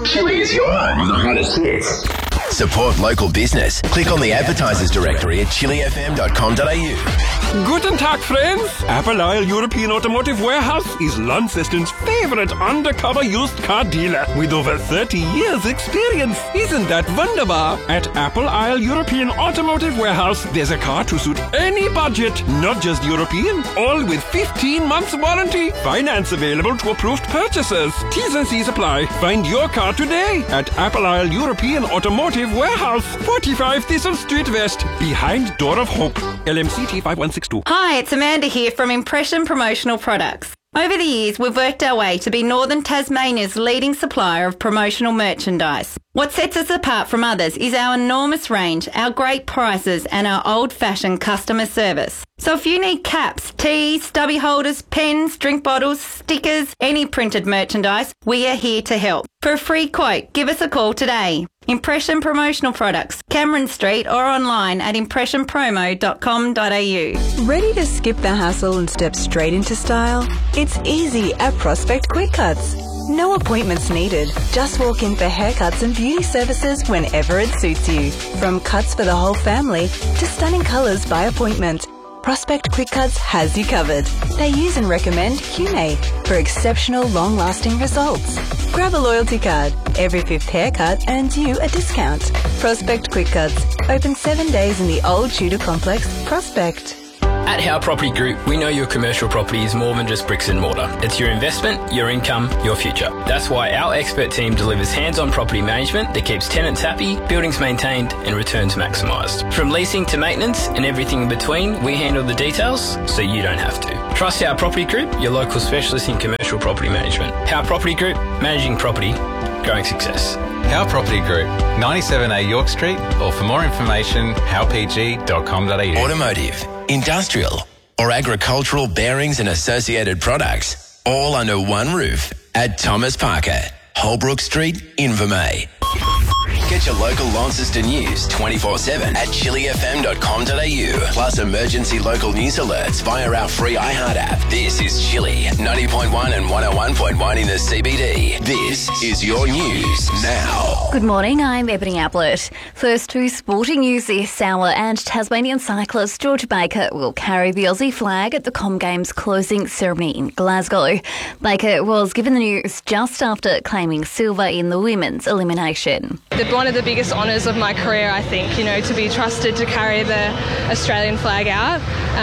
Chili is your home of the hottest hits. Support local business. Click on the advertisers directory at chilifm.com.au. Guten Tag, friends. Apple Isle European Automotive Warehouse is Launceston's favorite undercover used car dealer with over 30 years experience. Isn't that wunderbar? At Apple Isle European Automotive Warehouse, there's a car to suit any budget, not just European, all with 15 months warranty. Finance available to approved purchasers. T's and C's apply. Find your car today at Apple Isle European Automotive Warehouse, 45 Thistle Street West, behind Door of Hope. LMCT 5162. Hi, it's Amanda here from Impression Promotional Products. Over the years, we've worked our way to be Northern Tasmania's leading supplier of promotional merchandise. What sets us apart from others is our enormous range, our great prices and our old-fashioned customer service. So if you need caps, tees, stubby holders, pens, drink bottles, stickers, any printed merchandise, we are here to help. For a free quote, give us a call today. Impression Promotional Products, Cameron Street or online at impressionpromo.com.au. Ready to skip the hassle and step straight into style? It's easy at Prospect Quick Cuts. No appointments needed. Just walk in for haircuts and beauty services whenever it suits you. From cuts for the whole family to stunning colours by appointment, Prospect Quick Cuts has you covered. They use and recommend Humate for exceptional long-lasting results. Grab a loyalty card. Every 5th haircut earns you a discount. Prospect Quick Cuts. Open 7 days in the old Tudor complex, Prospect. At Howe Property Group, we know your commercial property is more than just bricks and mortar. It's your investment, your income, your future. That's why our expert team delivers hands-on property management that keeps tenants happy, buildings maintained and returns maximised. From leasing to maintenance and everything in between, we handle the details so you don't have to. Trust Howe Property Group, your local specialist in commercial property management. Howe Property Group, managing property, growing success. Howe Property Group, 97A York Street, or for more information, howpg.com.au. Automotive, industrial or agricultural bearings and associated products, all under one roof at Thomas Parker, Holbrook Street, Invermay. Get your local Launceston news 24/7 at chilifm.com.au. Plus emergency local news alerts via our free iHeart app. This is Chili, 90.1 and 101.1 in the CBD. This is your news now. Good morning, I'm Ebony Ablett. First to sporting news this hour, and Tasmanian cyclist George Baker will carry the Aussie flag at the Com Games closing ceremony in Glasgow. Baker was given the news just after claiming silver in the women's elimination. One of the biggest honours of my career, I think, to be trusted to carry the Australian flag out.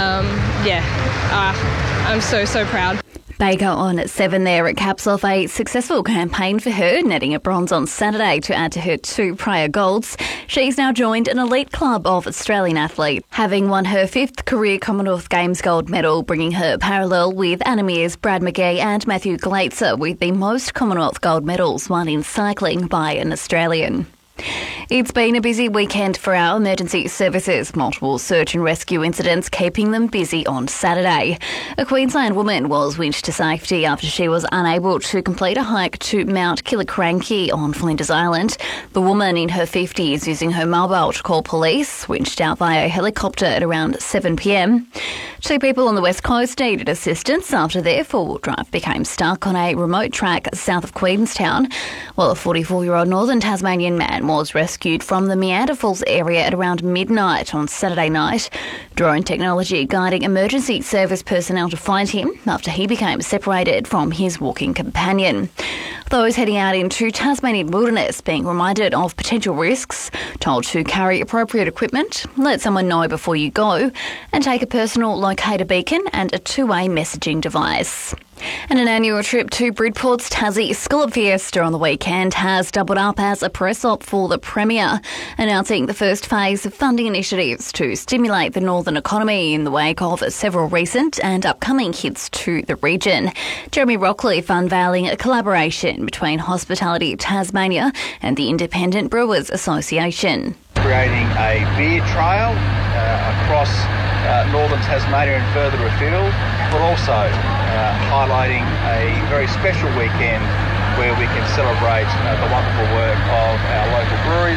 I'm so proud. Baker on 7 there. It caps off a successful campaign for her, netting a bronze on Saturday to add to her 2 prior golds. She's now joined an elite club of Australian athletes, having won her 5th career Commonwealth Games gold medal, bringing her parallel with Anna Meares, Brad McGee and Matthew Glaetzer with the most Commonwealth gold medals won in cycling by an Australian. It's been a busy weekend for our emergency services, multiple search and rescue incidents keeping them busy on Saturday. A Queensland woman was winched to safety after she was unable to complete a hike to Mount Killiecrankie on Flinders Island. The woman in her 50s using her mobile to call police, winched out via helicopter at around 7 p.m. 2 people on the west coast needed assistance after their 4-wheel drive became stuck on a remote track south of Queenstown, while a 44-year-old Northern Tasmanian man was rescued from the Meander Falls area at around midnight on Saturday night. Drone technology guiding emergency service personnel to find him after he became separated from his walking companion. Those heading out into Tasmanian wilderness being reminded of potential risks, told to carry appropriate equipment, let someone know before you go, and take a personal locator beacon and a 2-way messaging device. And an annual trip to Bridport's Tassie Scallop Fiesta on the weekend has doubled up as a press op for the Premier, announcing the first phase of funding initiatives to stimulate the northern economy in the wake of several recent and upcoming hits to the region. Jeremy Rockcliffe unveiling a collaboration between Hospitality Tasmania and the Independent Brewers Association. Creating a beer trail across northern Tasmania and further afield, but also highlighting a very special weekend where we can celebrate the wonderful work of our local breweries.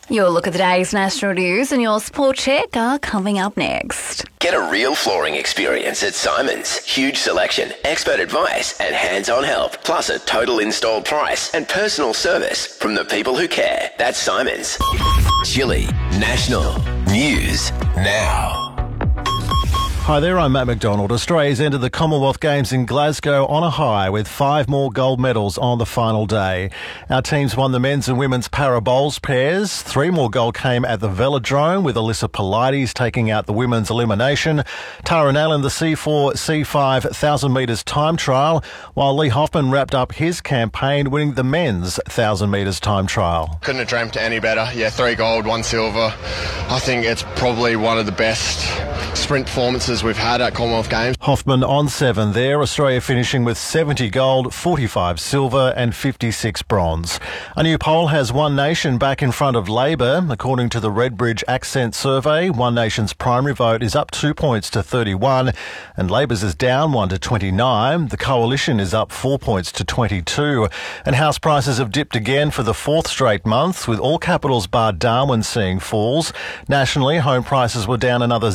Your look at the day's national news and your sport check are coming up next. Get a real flooring experience at Simon's. Huge selection, expert advice and hands-on help. Plus a total installed price and personal service from the people who care. That's Simon's. Chili National News Now. Hi there, I'm Matt McDonald. Australia's entered the Commonwealth Games in Glasgow on a high with 5 more gold medals on the final day. Our teams won the men's and women's para bowls pairs. 3 more gold came at the velodrome with Alyssa Polides taking out the women's elimination. Tara Allen the C4, C5 1,000 metres time trial, while Lee Hoffman wrapped up his campaign winning the men's 1,000 metres time trial. Couldn't have dreamt any better. 3 gold, 1 silver. I think it's probably one of the best sprint performances we've had at Commonwealth Games. Hoffman on 7 there, Australia finishing with 70 gold, 45 silver and 56 bronze. A new poll has One Nation back in front of Labor. According to the Redbridge Accent Survey, One Nation's primary vote is up 2 points to 31 and Labor's is down 1 to 29. The Coalition is up 4 points to 22. And house prices have dipped again for the 4th straight month, with all capitals bar Darwin seeing falls. Nationally, home prices were down another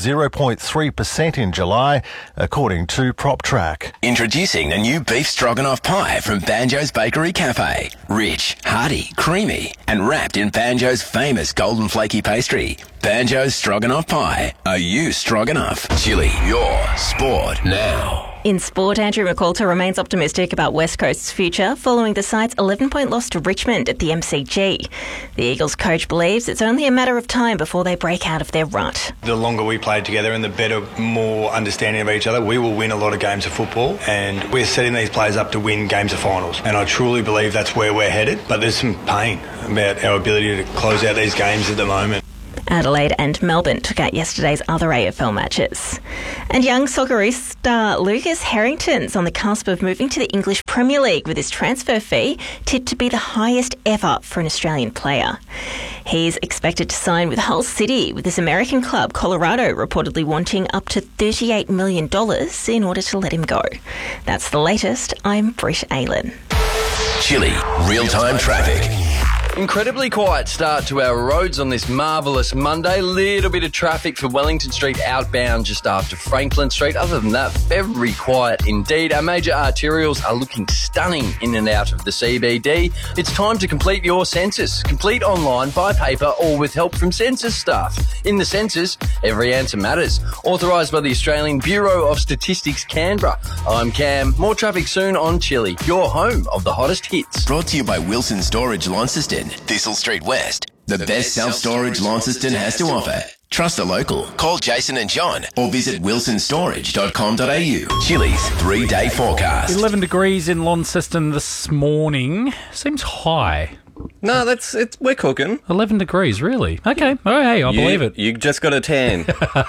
0.3% in July, according to PropTrack. Introducing the new beef stroganoff pie from Banjo's Bakery Cafe. Rich, hearty, creamy, and wrapped in Banjo's famous golden flaky pastry. Banjo's Stroganoff Pie. Are you stroganoff? Chili, your sport now. In sport, Andrew McAlter remains optimistic about West Coast's future following the side's 11-point loss to Richmond at the MCG. The Eagles coach believes it's only a matter of time before they break out of their rut. The longer we play together and the better, more understanding of each other, we will win a lot of games of football, and we're setting these players up to win games of finals. And I truly believe that's where we're headed, but there's some pain about our ability to close out these games at the moment. Adelaide and Melbourne took out yesterday's other AFL matches. And young Socceroos star Lucas Harrington's on the cusp of moving to the English Premier League with his transfer fee tipped to be the highest ever for an Australian player. He's expected to sign with Hull City, with his American club Colorado reportedly wanting up to $38 million in order to let him go. That's the latest. I'm Brish Aylan. Chili, real-time traffic. Incredibly quiet start to our roads on this marvellous Monday. Little bit of traffic for Wellington Street outbound just after Franklin Street. Other than that, very quiet indeed. Our major arterials are looking stunning in and out of the CBD. It's time to complete your census. Complete online, by paper or with help from census staff. In the census, every answer matters. Authorised by the Australian Bureau of Statistics, Canberra. I'm Cam. More traffic soon on Chili, your home of the hottest hits. Brought to you by Wilson Storage Launceston. Thistle Street West, the best self-storage Launceston has to offer. Trust a local. Call Jason and John or visit wilsonstorage.com.au. Chili's 3-day forecast. 11 degrees in Launceston this morning. Seems high. No, we're cooking. 11 degrees, really? Okay. Oh, hey, I believe it. You just got a tan.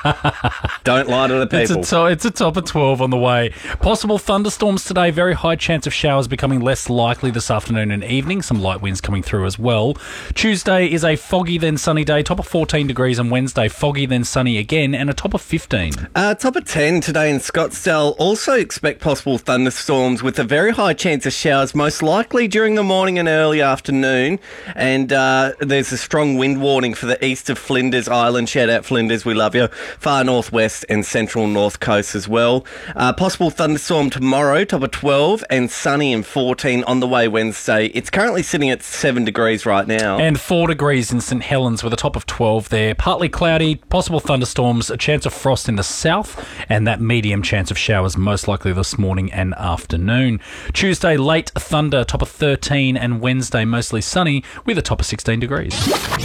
Don't lie to the people. It's a top of 12 on the way. Possible thunderstorms today. Very high chance of showers becoming less likely this afternoon and evening. Some light winds coming through as well. Tuesday is a foggy then sunny day. Top of 14 degrees on Wednesday. Foggy then sunny again and a top of 15. Top of 10 today in Scottsdale. Also expect possible thunderstorms with a very high chance of showers, most likely during the morning and early afternoon. And there's a strong wind warning for the east of Flinders Island. Shout out Flinders, we love you. Far northwest and central north coast as well. Possible thunderstorm tomorrow, top of 12, and sunny and 14 on the way Wednesday. It's currently sitting at 7 degrees right now. And 4 degrees in St Helens with a top of 12 there. Partly cloudy, possible thunderstorms, a chance of frost in the south, and that medium chance of showers most likely this morning and afternoon. Tuesday, late thunder, top of 13, and Wednesday, mostly sunny with a top of 16 degrees.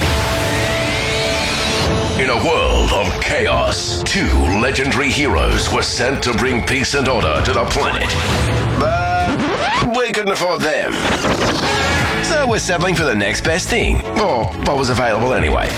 In a world of chaos, 2 legendary heroes were sent to bring peace and order to the planet. But we couldn't afford them. So we're settling for the next best thing, or what was available anyway.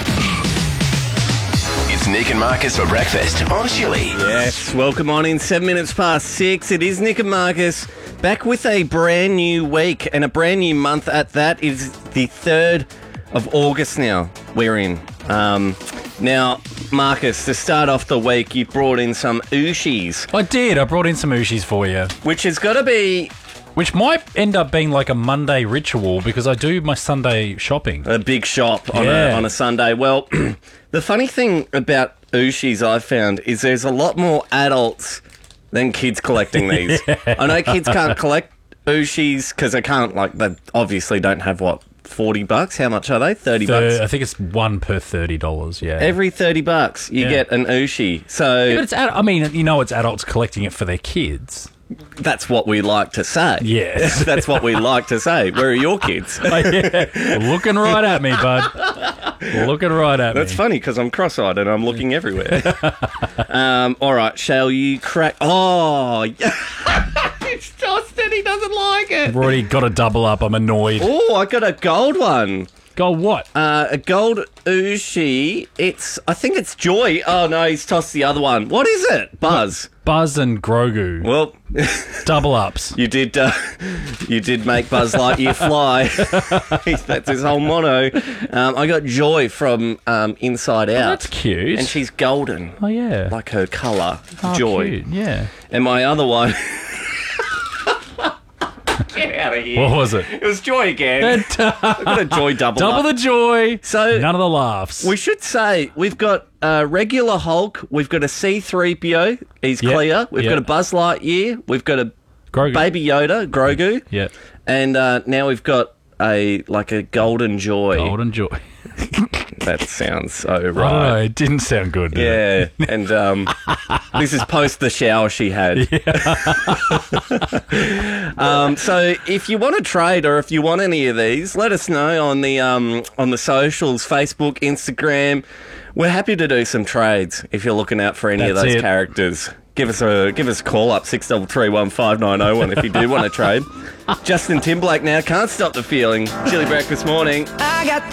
It's Nick and Marcus for breakfast on Chili. Yes, welcome on in 7 minutes past 6. It is Nick and Marcus back with a brand new week and a brand new month at that. Is the 3rd of August now we're in. Now, Marcus, to start off the week, you brought in some Ooshies. I did. I brought in some Ooshies for you. Which has got to be Which might end up being like a Monday ritual because I do my Sunday shopping. A big shop on a Sunday. Well, the funny thing about Ooshis I've found is there's a lot more adults than kids collecting these. I know kids can't collect Ooshis because they can't, they obviously don't have, $40? How much are they? $30? I think it's one per $30, yeah. Every $30 you get an Ooshi. So, yeah, but it's it's adults collecting it for their kids. That's what we like to say. Yes. That's what we like to say. Where are your kids? Looking right at me, bud. Looking right at me. That's funny because I'm cross-eyed and I'm looking everywhere. All right, shall you crack... Oh, yeah. It's tossed and he doesn't like it. I've already got a double up. I'm annoyed. Oh, I got a gold one. Gold what? A gold Ooshi. I think it's Joy. Oh, no, he's tossed the other one. What is it? Buzz. Buzz and Grogu. Well... double ups. You did make Buzz Lightyear fly. That's his whole motto. I got Joy from Inside Out. Oh, that's cute. And she's golden. Oh, yeah. Like her colour. Oh, Joy. Cute. Yeah. And my other one... Get out of here. What was it? It was Joy again. I got a Joy double Double up. the joy. So none of the laughs. We should say we've got a regular Hulk. We've got a C-3PO. He's clear. We've got a Buzz Lightyear. We've got a Grogu. Baby Yoda, Grogu. Yeah. And now we've got a Golden Joy. Golden Joy. That sounds so right. I don't know, it didn't sound good, did it? Yeah, and this is post the shower she had. So if you want to trade or if you want any of these, let us know on the socials, Facebook, Instagram. We're happy to do some trades if you're looking out for any of those characters. Give us a call up 6331590 if you do want to trade. Justin Timberlake now, Can't Stop the Feeling. Chilly Breakfast Morning. I got